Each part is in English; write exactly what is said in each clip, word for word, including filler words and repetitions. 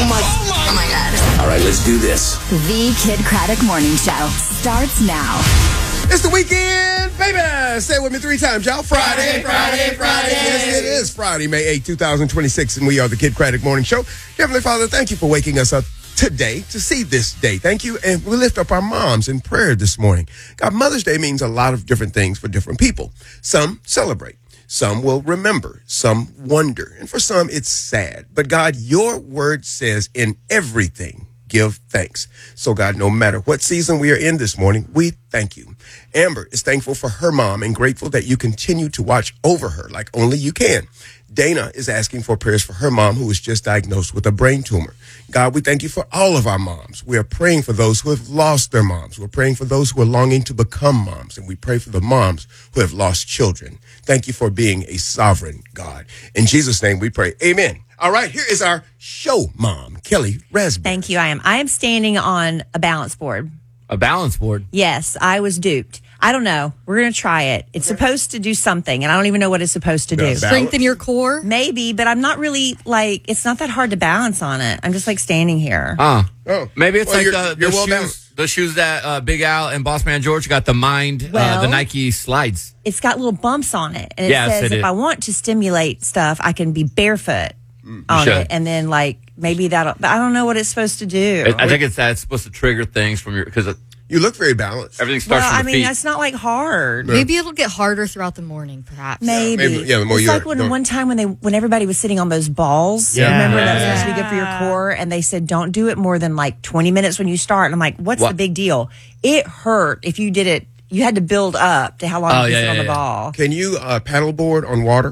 my, oh my God. All right, let's do this. The Kid Craddock Morning Show starts now. It's the weekend, baby. Say it with me three times, y'all. Friday, Friday, Friday. Yes, it is Friday, May eighth, twenty twenty-six, and we are the Kid Craddock Morning Show. Heavenly Father, thank you for waking us up today to see this day. Thank you. And we lift up our moms in prayer this morning. God, Mother's Day means a lot of different things for different people. Some celebrate. Some will remember. Some wonder. And for some, it's sad. But God, your word says in everything, give thanks. So God, no matter what season we are in this morning, we thank you. Amber is thankful for her mom and grateful that you continue to watch over her like only you can. Dana is asking for prayers for her mom who was just diagnosed with a brain tumor. God, we thank you for all of our moms. We are praying for those who have lost their moms. We're praying for those who are longing to become moms. And we pray for the moms who have lost children. Thank you for being a sovereign God. In Jesus' name we pray. Amen. All right, here is our show mom, Kelly Raspberry. Thank you. I am. I am standing on a balance board. A balance board? Yes, I was duped. I don't know. We're going to try it. It's okay. Supposed to do something, and I don't even know what it's supposed to do. Balance. Strengthen your core? Maybe, but I'm not really, like, it's not that hard to balance on it. I'm just, like, standing here. Uh, oh. Maybe it's well, like you're, the, the, you're well shoes, balanced. the shoes that uh, Big Al and Boss Man George got, the Mind, well, uh, the Nike slides. It's got little bumps on it, and it yes, says it if is. I want to stimulate stuff, I can be barefoot Mm, on should. it, and then, like, maybe that'll, but I don't know what it's supposed to do. I think it's that it's supposed to trigger things from your, because You look very balanced. everything starts well, from I the mean, feet. that's not, like, hard. Maybe it'll get harder throughout the morning, perhaps. Maybe. Yeah, maybe- yeah, the more it's you like when don't- one time when they when everybody was sitting on those balls. Yeah. Remember Yeah. that's supposed to be good for your core, and they said don't do it more than like twenty minutes when you start. And I'm like, what's What? the big deal? It hurt if you did it. You had to build up to how long Oh, you yeah, sit yeah, on the yeah. ball. Can you uh, paddleboard on water?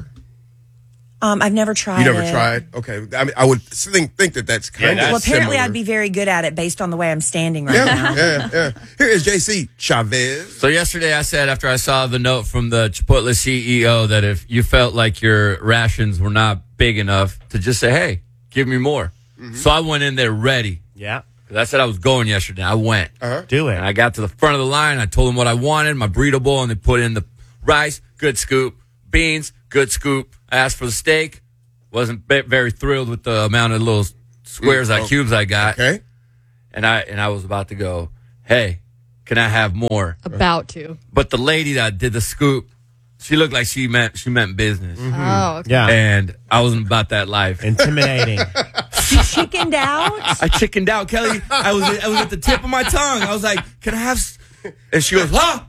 Um, I've never tried. You never it. tried? Okay. I mean, I would think, think that that's kind of that's- Well, apparently similar. I'd be very good at it based on the way I'm standing right Yeah, now. yeah, yeah. Here is J C Chavez. So yesterday I said after I saw the note from the Chipotle C E O that if you felt like your rations were not big enough to just say, hey, give me more. Mm-hmm. So I went in there ready. Yeah. Because I said I was going yesterday. I went. Uh-huh. Do it. And I got to the front of the line. I told them what I wanted, my burrito bowl, and they put in the rice, good scoop, beans, good scoop. I asked for the steak. Wasn't be- very thrilled with the amount of little squares, Mm, like oh, cubes I got. Okay. And I and I was about to go, hey, can I have more? About to. But the lady that did the scoop, she looked like she meant she meant business. Oh, okay. Yeah. And I wasn't about that life. Intimidating. She chickened out. I chickened out, Kelly. I was I was at the tip of my tongue. I was like, "Can I have?" s-" And she goes, "Huh?"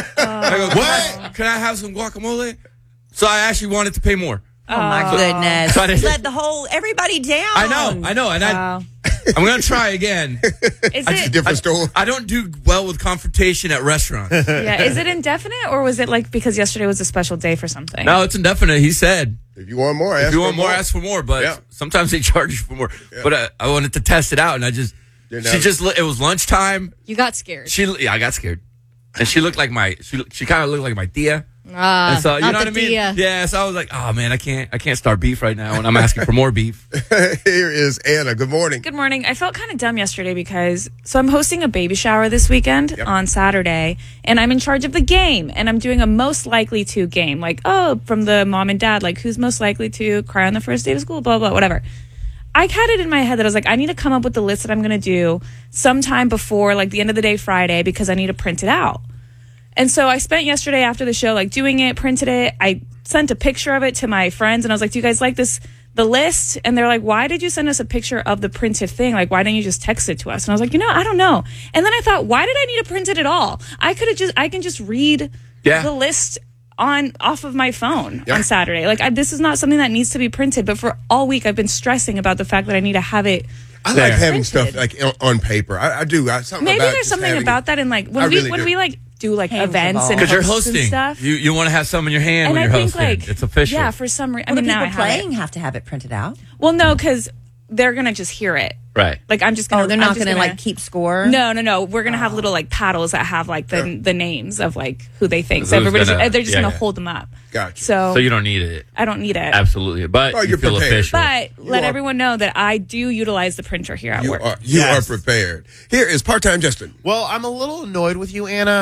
I go, "What? Can I have some guacamole?" So I actually wanted to pay more. Oh my goodness! So I didn't- Let the whole everybody down. I know, I know, and Wow. I I'm gonna try again. Is That's a it different story. I don't do well with confrontation at restaurants. yeah, is it indefinite or was it like because yesterday was a special day for something? No, it's indefinite. He said, If you want more, ask "If you for want more, ask for more." But Yeah. sometimes they charge you for more. But uh, I wanted to test it out, and I just Didn't she have- just it was lunchtime. You got scared. She yeah, I got scared, and she looked like my she she kind of looked like my tia. Ah, And so you not know what the I mean? Dia. Yeah. So I was like, oh man, I can't I can't start beef right now, and I'm asking for more beef. Here is Anna. Good morning. Good morning. I felt kind of dumb yesterday because so I'm hosting a baby shower this weekend Yep. on Saturday, and I'm in charge of the game, and I'm doing a most likely to game, like oh from the mom and dad, like who's most likely to cry on the first day of school, blah blah whatever. I had it in my head that I was like, I need to come up with the list that I'm going to do sometime before like the end of the day Friday because I need to print it out. And so I spent yesterday after the show, like doing it, printed it. I sent a picture of it to my friends and I was like, do you guys like this, the list? And they're like, why did you send us a picture of the printed thing? Like, why didn't you just text it to us? And I was like, you know, I don't know. And then I thought, why did I need to print it at all? I could have just, I can just read Yeah. the list on off of my phone Yeah. on Saturday. Like I, this is not something that needs to be printed, but for all week I've been stressing about the fact that I need to have it. I There. like having Printed. stuff like on, on paper. I, I do. I, something Maybe about there's just something having- about that in like when I we really when do. we like do like Hands events of and all. Because you're hosts and hosting, stuff. you you want to have some in your hand and when I you're think hosting. like It's official. Yeah, for some reason. I Well, mean, the now I people have playing it. have to have it printed out. Well, no, because they're gonna just hear it. Right. Like I'm just gonna. Oh, they're I'm not just going to like keep score. No, no, no. We're gonna have little like paddles that have like the the names of like who they think. So Who's everybody's gonna- they're just yeah, gonna yeah. hold them up. Gotcha. So, So you don't need it. I don't need it. Absolutely. But Oh, you you're feel prepared. official. But let are- everyone know that I do utilize the printer here at You work. are you Yes. are prepared. Here is part-time Justin. Well, I'm a little annoyed with you, Anna.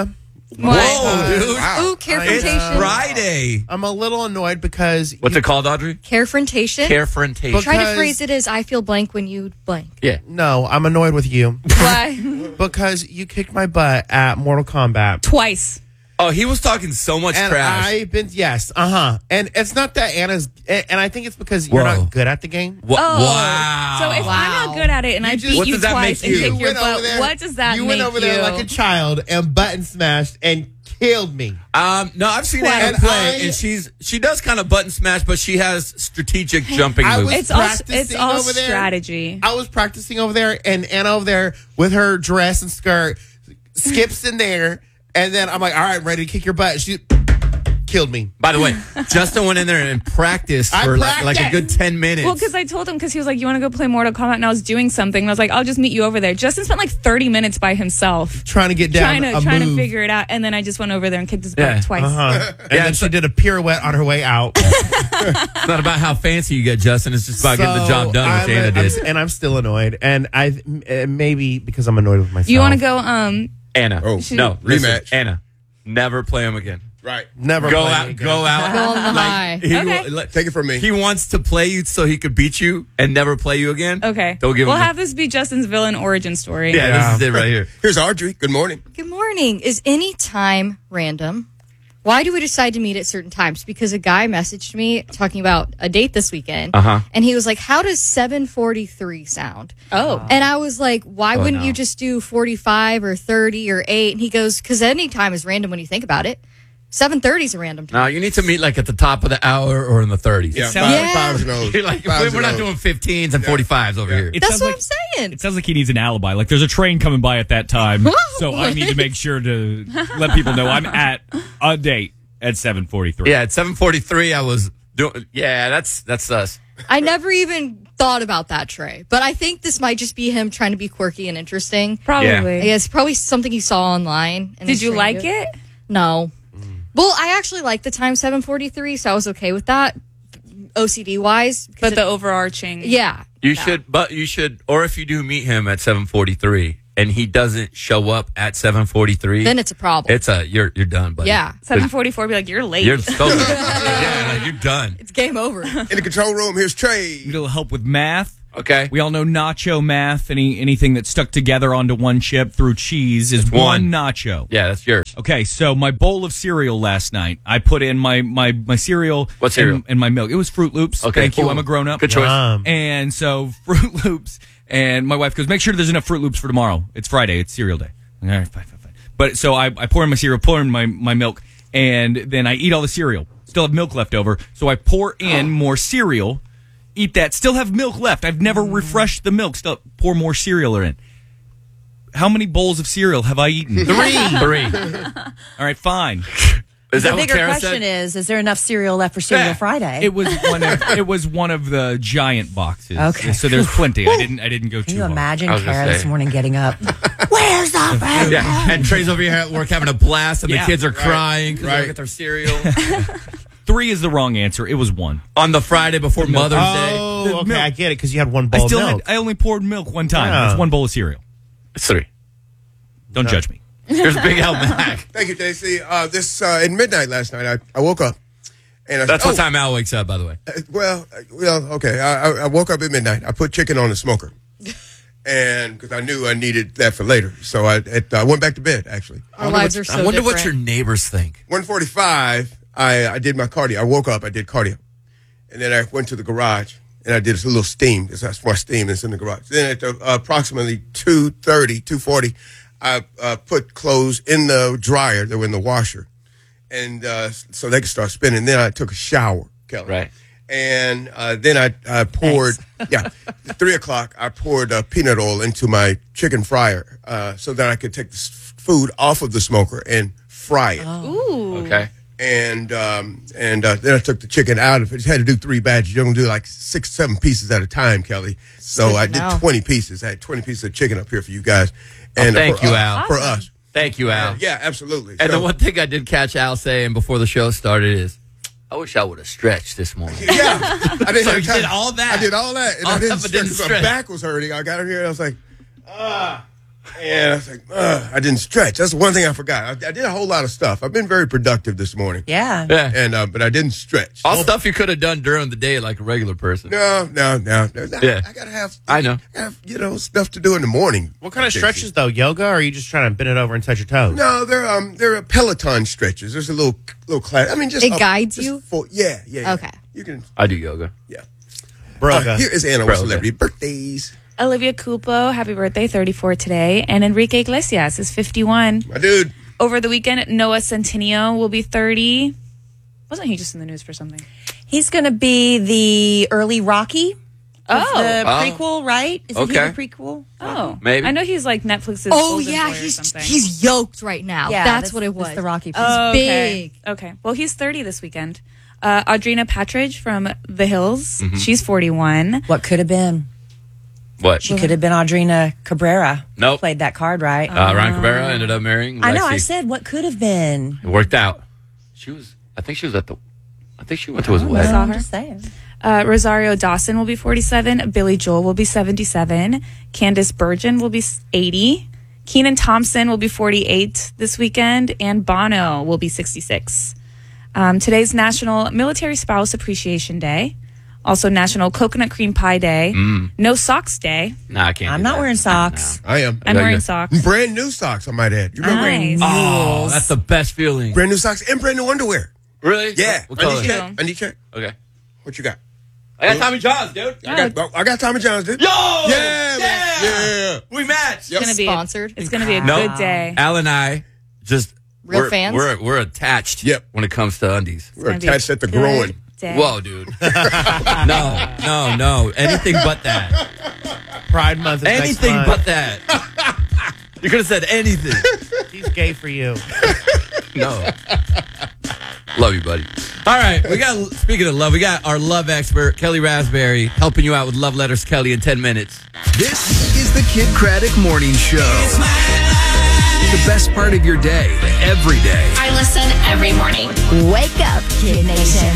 Whoa, dude. Wow. Ooh, It's carefrontation. Friday. I'm a little annoyed because What's it called, Audrey? Carefrontation. Carefrontation. Try to because- phrase it as I feel blank when you blank. Yeah. no, I'm annoyed with you Why? because you kicked my butt at Mortal Kombat. Twice. Oh, he was talking so much And trash. I've been yes, uh huh. And it's not that Anna's, and and I think it's because you're Whoa. not good at the game. Wha- Oh. Wow. So if I'm Wow. not good at it and I You just- beat What you does that twice make and you? kick You your went over butt, there- what does that You make went over you? there like a child and button smashed and killed me. Um, no, I've seen Twice. Anna And play, I- and she's she does kind of button smash, but she has strategic jumping I moves. was- it's all practicing it's all over there. strategy. I was practicing over there, and Anna over there with her dress and skirt skips in there, and then I'm like, all right, ready to kick your butt. She killed me. By the way, Justin went in there and practiced I for like, like a practiced. good ten minutes. Well, because I told him because he was like, "You want to go play Mortal Kombat?" And I was doing something, and I was like, "I'll just meet you over there." Justin spent like thirty minutes by himself Trying to get down trying to a trying move. to figure it out, and then I just went over there and kicked his butt Yeah. twice. Uh-huh. And Yeah, then it's she a- did a pirouette on her way out. it's not about how fancy you get, Justin. It's just about getting the job done, which I'm, Anna I'm did. s- and I'm still annoyed. And I uh, maybe because I'm annoyed with myself. You want to go? Um, Anna, Oh, no, listen, rematch. Anna, never play him again. Right. Never Go play out, me again. go out. Go on the high. He, Okay. will- like, Take it from me. He wants to play you so he could beat you and never play you again. okay, Don't give we'll him. have this be Justin's villain origin story. the, yeah, Yeah. this is it right here. Here's Audrey. Good morning. Good morning. Is any time random? Why do we decide to meet at certain times? Because a guy messaged me talking about a date this weekend, Uh-huh. and he was like, "How does seven forty-three sound?" Oh, And I was like, "Why Oh, wouldn't no. you just do forty-five or thirty or eight?" And he goes, "Because any time is random when you think about it. seven thirty is a random time." No, you need to meet like at the top of the hour or in the thirties. Yeah, sounds- five, Yeah. fives and O's. You're like, Fives we're and not O's. doing fifteens and forty-fives over here. It That's sounds what like, I'm saying. It sounds like he needs an alibi. Like there's a train coming by at that time, so I need to make sure to let people know I'm at a date at seven forty-three. Yeah, at seven forty-three, I was doing. Yeah, that's that's us. I never even thought about that, Trey. But I think this might just be him trying to be quirky and interesting. probably. I guess probably something he saw online. And Did he's you trying like to- it? No. Well, I actually like the time seven forty-three, so I was okay with that, O C D wise. 'cause But it- the overarching, yeah, You yeah. should, but you should, or if you do meet him at seven forty-three and he doesn't show up at seven forty-three, Then it's a problem. it's a you're you're done, buddy. Yeah. seven forty-four. Be like, you're late. You're so yeah, like, you're done. It's game over. In the control room, here's Trey. Need a little help with math. Okay. We all know nacho math. Any anything that's stuck together onto one chip through cheese is one. one nacho. Yeah, that's yours. Okay, so my bowl of cereal last night, I put in my my my cereal. What cereal? And, and my milk. It was Fruit Loops. Okay, Thank you. cool. I'm a grown up. Good choice. Um, And so Fruit Loops, and my wife goes, make sure there's enough Fruit Loops for tomorrow. It's Friday. It's cereal day. All right, fine, fine, fine. But so I, I pour in my cereal, pour in my, my milk, and then I eat all the cereal. Still have milk left over. So I pour in more cereal, eat that, still have milk left. I've never refreshed the milk. Still pour more cereal in. How many bowls of cereal have I eaten? Three. Three. All right, fine. Is The that what bigger Kara question said? is: Is there enough cereal left for Cereal Yeah. Friday? It was one of it was one of the giant boxes. Okay. So there's plenty. I didn't I didn't go Can too you hard. imagine I was gonna Kara this say. morning getting up? Where's the food? Yeah, and Trey's over here at work having a blast, and Yeah. the kids are crying because they right. don't get their cereal Three is the wrong answer. It was one. on the Friday before Mother's Day. oh, okay, milk. I get it because you had one I bowl of still milk. had, I only poured milk one time. Yeah. That's one bowl of cereal. It's three. Don't judge me. Here's Big Al Mac. Thank you, J C. Uh, this uh, at midnight last night, I, I woke up. And I, That's oh, what time Al wakes up, by the way. uh, Well, uh, well, okay. I, I, I woke up at midnight. I put chicken on the smoker, and because I knew I needed that for later, so I, it, I went back to bed. Actually, Our lives are so I wonder different. what your neighbors think. one forty-five. I, I did my cardio. I woke up. I did cardio, and then I went to the garage and I did a little steam. That's more steam that's in the garage. Then at the, uh, approximately two thirty, two forty, I uh, put clothes in the dryer. They were in the washer, and uh, so they could start spinning. Then I took a shower, Kelly. Right. And uh, then I, I poured, yeah, at three o'clock, I poured uh, peanut oil into my chicken fryer uh, so that I could take the s- food off of the smoker and fry it. Ooh. Okay. And um, and uh, then I took the chicken out of it. I had to do three batches. You're going to do like six, seven pieces at a time, Kelly. So good I to did know. twenty pieces. I had twenty pieces of chicken up here for you guys. Oh, And uh, thank for you, us- Al. For us. Thank you, Al. Yeah, absolutely. And So- the one thing I did catch Al saying before the show started is, I wish I would have stretched this morning. Yeah, I didn't So have you time. did all that. I did all that, and All I didn't that, but didn't stretch. My stretch. back was hurting. I got in here, and I was like, ah. And I was like, Ugh, I didn't stretch. That's the one thing I forgot. I, I did a whole lot of stuff. I've been very productive this morning. Yeah. Yeah. And uh, but I didn't stretch. All stuff you could have done during the day like a regular person. No, no, no. no, no. Yeah. I gotta have. I know. I gotta have, you know, stuff to do in the morning. What kind of stretches though? Yoga, or are you just trying to bend it over and touch your toes? No, they're um they're Peloton stretches. There's a little little class. I mean, just It uh, guides just you? For, yeah, yeah, yeah. Okay. You can. I do yoga. Yeah. Broga. Uh, here is Anna with Broga. celebrity birthdays. Olivia Culpo, happy birthday, thirty-four today. And Enrique Iglesias is fifty-one. My dude. Over the weekend, Noah Centineo will be thirty. Wasn't he just in the news for something? He's going to be the early Rocky. Oh. The Oh. prequel, right? Is Okay. he the prequel? Oh. Maybe. I know he's like Netflix's Oh Golden yeah, Boy or he's something. he's yoked right now. Yeah, that's, what it was. that's the Rocky. Oh, okay. big. Okay. Well, he's thirty this weekend. Uh, Audrina Patridge from The Hills. She's forty-one. What could have been? What? She could have been Audrina Cabrera. Nope. Played that card right. Uh, Ryan Cabrera ended up marrying Lexi. I know. I said what could have been. It worked out. She was, I think she was at the, I think she went to his Saw wedding. I'm her. just saying. Uh, Rosario Dawson will be forty-seven. Billy Joel will be seventy-seven. Candace Bergen will be eighty. Keenan Thompson will be forty-eight this weekend. And Bono will be sixty-six. Um, today's National Military Spouse Appreciation Day. Also National Coconut Cream Pie Day. No Socks Day. Nah, I can't. I'm do not that. wearing socks. I am. I'm Yeah, wearing yeah. socks. Brand new socks, I might add. You remember? Nice. Oh, that's the best feeling. Brand new socks and brand new underwear. Really? Yeah. What I color? need check. I need check. Okay. What you got? I got Tommy John's, dude. I got, I got Tommy John's, dude. Yo! Yeah, man. Yeah. We matched. Yep. It's gonna be Sponsored. It's going to be a Nope. good day. Al and I just Real we're, fans? We're we're attached. Yep. When it comes to undies. We're gonna be attached at the good groin. day. Whoa, dude. no, no, no. Anything but that. Pride Month is Anything next but month. that. You could have said anything. He's gay for you. No. Love you, buddy. All right, we got. Speaking of love, we got our love expert Kelly Raspberry helping you out with love letters, Kelly, in ten minutes. This is the Kid Craddock Morning Show. The best part of your day, every day. I listen every morning. Wake up, Kid Nation.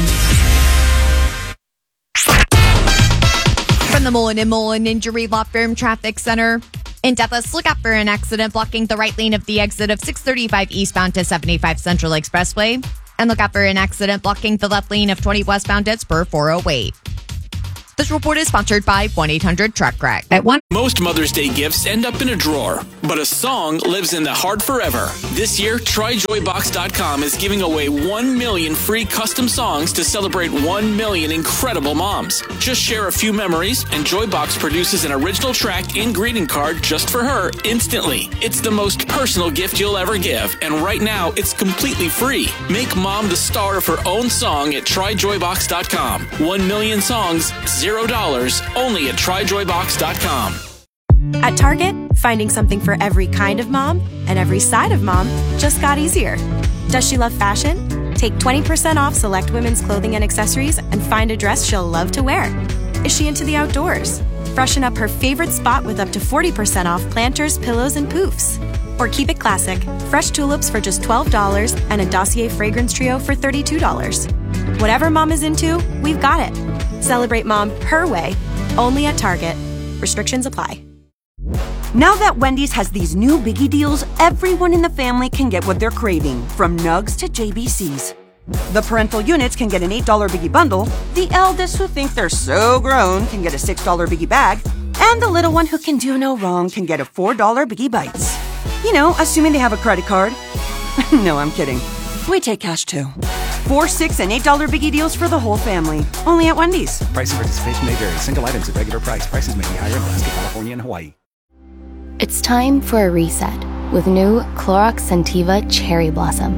From the Mullen and Mullen Injury Law Firm Traffic Center. In Dallas, look out for an accident blocking the right lane of the exit of six thirty-five eastbound to seventy-five Central Expressway. And look out for an accident blocking the left lane of twenty westbound at Spur four oh eight. This report is sponsored by one eight hundred truck wreck. At one Most Mother's Day gifts end up in a drawer, but a song lives in the heart forever. This year, try joy box dot com is giving away one million free custom songs to celebrate one million incredible moms. Just share a few memories, and Joybox produces an original track and greeting card just for her instantly. It's the most personal gift you'll ever give, and right now, it's completely free. Make mom the star of her own song at try joy box dot com. One million songs, zero dollars, only at try joy box dot com. At Target, finding something for every kind of mom and every side of mom just got easier. Does she love fashion? Take twenty percent off select women's clothing and accessories and find a dress she'll love to wear. Is she into the outdoors? Freshen up her favorite spot with up to forty percent off planters, pillows, and poofs. Or keep it classic, fresh tulips for just twelve dollars and a Dossier fragrance trio for thirty-two dollars. Whatever mom is into, we've got it. Celebrate mom her way, only at Target. Restrictions apply. Now that Wendy's has these new biggie deals, everyone in the family can get what they're craving, from nugs to J B Cs. The parental units can get an eight dollar biggie bundle, the eldest who think they're so grown can get a six dollar biggie bag, and the little one who can do no wrong can get a four dollar biggie bites. You know, assuming they have a credit card. No, I'm kidding. We take cash too. Four, six, and eight dollar biggie deals for the whole family. Only at Wendy's. Price and participation may vary. Single items at regular price. Prices may be higher in Alaska, California, and Hawaii. It's time for a reset with new Clorox Scentiva Cherry Blossom.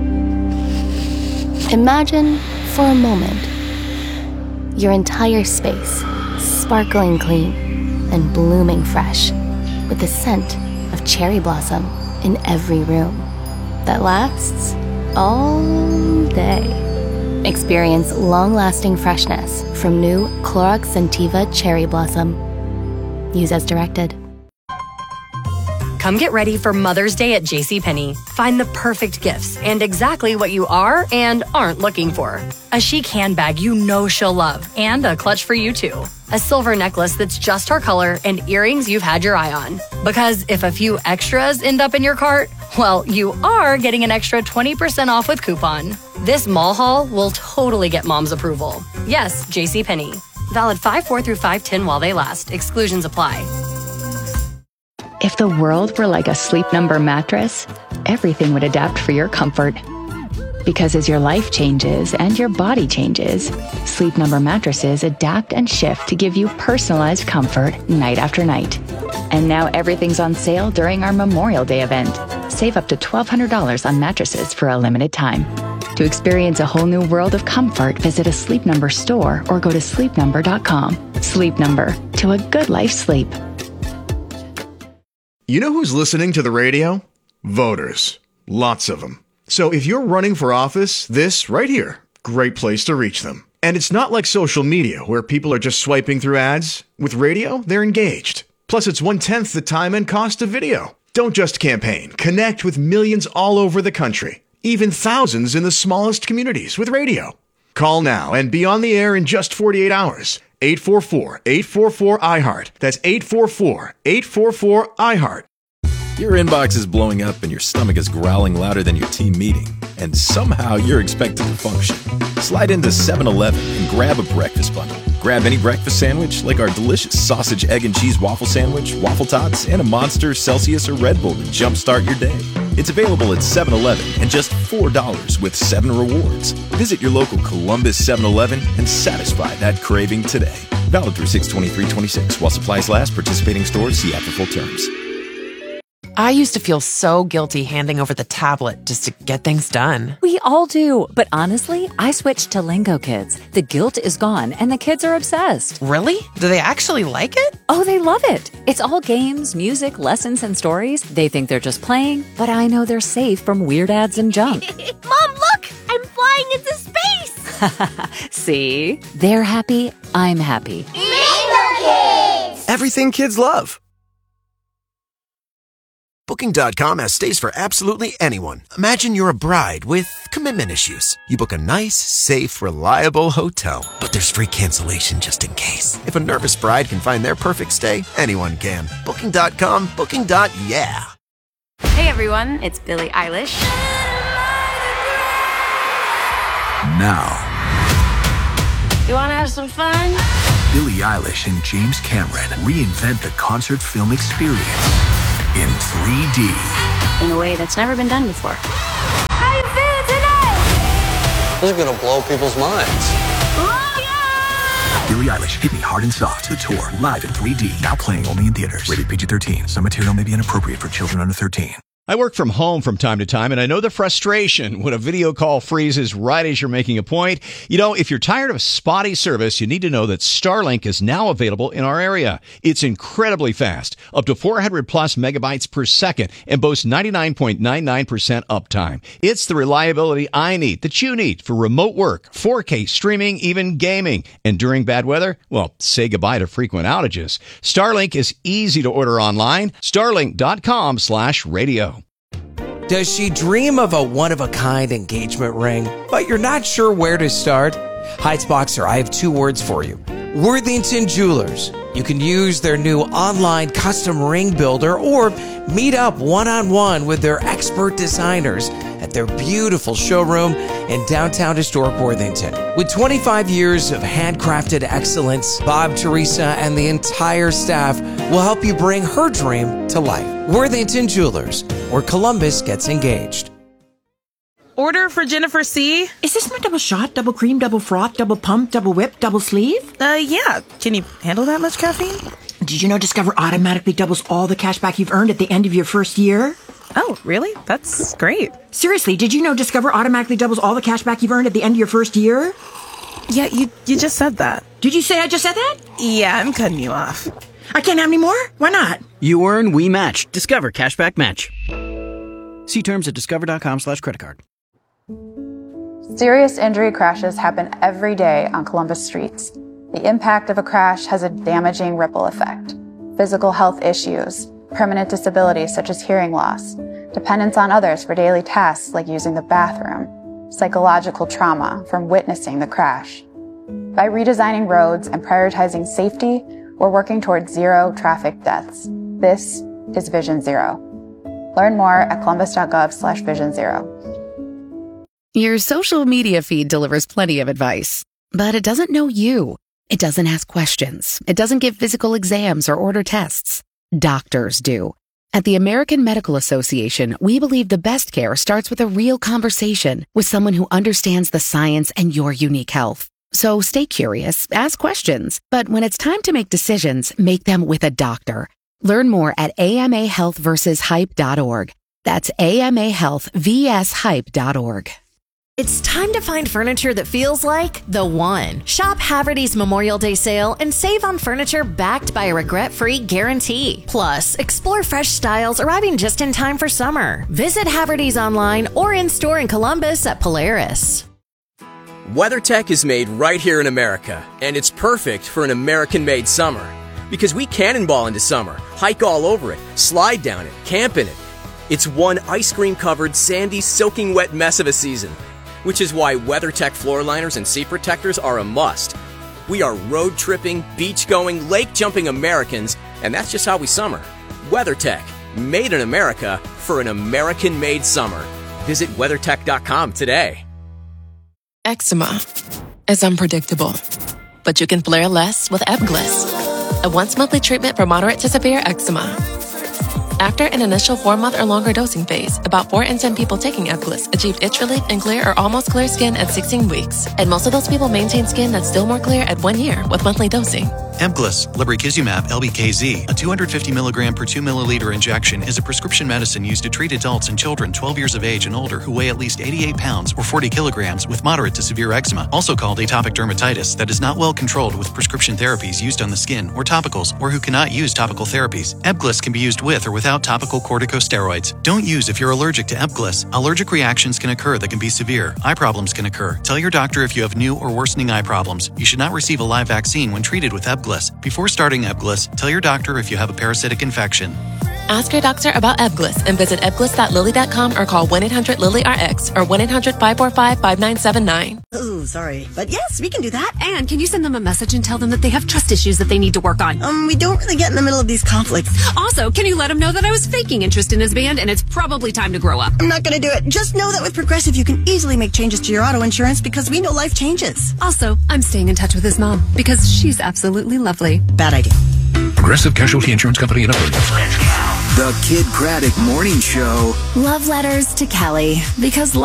Imagine, for a moment, your entire space sparkling clean and blooming fresh with the scent of cherry blossom in every room that lasts all day. Experience long-lasting freshness from new Clorox Scentiva Cherry Blossom. Use as directed. Come get ready for Mother's Day at JCPenney. Find the perfect gifts and exactly what you are and aren't looking for. A chic handbag you know she'll love, and a clutch for you too. A silver necklace that's just her color, and earrings you've had your eye on. Because if a few extras end up in your cart, well, you are getting an extra twenty percent off with coupon. This mall haul will totally get mom's approval. Yes, JCPenney. Valid five four through five ten while they last. Exclusions apply. If the world were like a Sleep Number mattress, everything would adapt for your comfort. Because as your life changes and your body changes, Sleep Number mattresses adapt and shift to give you personalized comfort night after night. And now everything's on sale during our Memorial Day event. Save up to twelve hundred dollars on mattresses for a limited time. To experience a whole new world of comfort, visit a Sleep Number store or go to sleep number dot com. Sleep Number, to a good life's sleep. You know who's listening to the radio? Voters. Lots of them. So if you're running for office, this right here, great place to reach them. And it's not like social media where people are just swiping through ads. With radio, they're engaged. Plus, it's one-tenth the time and cost of video. Don't just campaign. Connect with millions all over the country. Even thousands in the smallest communities with radio. Call now and be on the air in just forty-eight hours. eight four four, eight four four, I heart. That's eight four four, eight four four, I heart. Your inbox is blowing up and your stomach is growling louder than your team meeting. And somehow you're expected to function. Slide into seven eleven and grab a breakfast bundle. Grab any breakfast sandwich like our delicious sausage, egg, and cheese waffle sandwich, waffle tots, and a Monster, Celsius, or Red Bull to jumpstart your day. It's available at seven eleven and just four dollars with seven rewards. Visit your local Columbus seven eleven and satisfy that craving today. Valid through six twenty-three twenty-six. While supplies last, participating stores see app for full terms. I used to feel so guilty handing over the tablet just to get things done. We all do, but honestly, I switched to Lingo Kids. The guilt is gone, and the kids are obsessed. Really? Do they actually like it? Oh, they love it. It's all games, music, lessons, and stories. They think they're just playing, but I know they're safe from weird ads and junk. Mom, look! I'm flying into space! See? They're happy, I'm happy. Lingo Kids! Everything kids love. Booking dot com has stays for absolutely anyone. Imagine you're a bride with commitment issues. You book a nice, safe, reliable hotel. But there's free cancellation just in case. If a nervous bride can find their perfect stay, anyone can. Booking dot com, booking. Yeah. Hey everyone, it's Billie Eilish. Now, You wanna have some fun? Billie Eilish and James Cameron reinvent the concert film experience in three D. In a way that's never been done before. How you feeling tonight? This is gonna blow people's minds. Billie Eilish, Hit Me Hard and Soft, the tour, live in three D, now playing only in theaters. Rated P G thirteen. Some material may be inappropriate for children under thirteen. I work from home from time to time, and I know the frustration when a video call freezes right as you're making a point. You know, if you're tired of spotty service, you need to know that Starlink is now available in our area. It's incredibly fast, up to four hundred plus megabytes per second, and boasts ninety-nine point nine nine percent uptime. It's the reliability I need, that you need, for remote work, four K streaming, even gaming. And during bad weather, well, say goodbye to frequent outages. Starlink is easy to order online. Starlink dot com slash radio. Does she dream of a one-of-a-kind engagement ring, but you're not sure where to start? Heights Boxer, I have two words for you. Worthington Jewelers. You can use their new online custom ring builder or meet up one-on-one with their expert designers at their beautiful showroom in downtown historic Worthington. With twenty-five years of handcrafted excellence, Bob, Teresa, and the entire staff will help you bring her dream to life. Worthington Jewelers, where Columbus gets engaged. Order for Jennifer C. Is this my double shot, double cream, double froth, double pump, double whip, double sleeve? Uh, yeah. Can you handle that much caffeine? Did you know Discover automatically doubles all the cash back you've earned at the end of your first year? Oh, really? That's great. Seriously, did you know Discover automatically doubles all the cash back you've earned at the end of your first year? Yeah, you, you just said that. Did you say I just said that? Yeah, I'm cutting you off. I can't have any more? Why not? You earn, we match. Discover Cashback Match. See terms at discover dot com slash credit card. Serious injury crashes happen every day on Columbus streets. The impact of a crash has a damaging ripple effect. Physical health issues, permanent disabilities such as hearing loss, dependence on others for daily tasks like using the bathroom, psychological trauma from witnessing the crash. By redesigning roads and prioritizing safety, we're working towards zero traffic deaths. This is Vision Zero. Learn more at columbus.gov slash vision zero. Your social media feed delivers plenty of advice, but it doesn't know you. It doesn't ask questions. It doesn't give physical exams or order tests. Doctors do. At the American Medical Association, we believe the best care starts with a real conversation with someone who understands the science and your unique health. So stay curious, ask questions, but when it's time to make decisions, make them with a doctor. Learn more at A M A health versus hype dot org. That's A M A health versus hype dot org. It's time to find furniture that feels like the one. Shop Haverty's Memorial Day sale and save on furniture backed by a regret-free guarantee. Plus, explore fresh styles arriving just in time for summer. Visit Haverty's online or in-store in Columbus at Polaris. WeatherTech is made right here in America, and it's perfect for an American-made summer. Because we cannonball into summer, hike all over it, slide down it, camp in it. It's one ice cream-covered, sandy, soaking wet mess of a season. Which is why WeatherTech floor liners and seat protectors are a must. We are road tripping, beach going, lake jumping Americans, and that's just how we summer. WeatherTech, made in America for an American made summer. Visit weathertech dot com today. Eczema is unpredictable, but you can flare less with Ebglyss, a once monthly treatment for moderate to severe eczema. After an initial four-month or longer dosing phase, about four in ten people taking Ebglyss achieved itch relief and clear or almost clear skin at sixteen weeks. And most of those people maintain skin that's still more clear at one year with monthly dosing. Ebglyss, lebrikizumab L B K Z, a two hundred fifty milligram per two milliliter injection, is a prescription medicine used to treat adults and children twelve years of age and older who weigh at least eighty-eight pounds or forty kilograms with moderate to severe eczema, also called atopic dermatitis, that is not well controlled with prescription therapies used on the skin or topicals, or who cannot use topical therapies. Ebglyss can be used with or without topical corticosteroids. Don't use if you're allergic to Ebglyss. Allergic reactions can occur that can be severe. Eye problems can occur. Tell your doctor if you have new or worsening eye problems. You should not receive a live vaccine when treated with Ebglyss. Before starting Ebglyss, tell your doctor if you have a parasitic infection. Ask your doctor about Ebglyss and visit ebglyss dot lilly dot com or call one eight hundred lilly R X or one eight hundred five four five five nine seven nine. Oh, sorry. But yes, we can do that. And can you send them a message and tell them that they have trust issues that they need to work on? Um, we don't really get in the middle of these conflicts. Also, can you let them know that I was faking interest in his band and it's probably time to grow up? I'm not going to do it. Just know that with Progressive, you can easily make changes to your auto insurance because we know life changes. Also, I'm staying in touch with his mom because she's absolutely lovely. Bad idea. Progressive Casualty Insurance Company in Upland. The Kid Craddock Morning Show. Love letters to Kelly because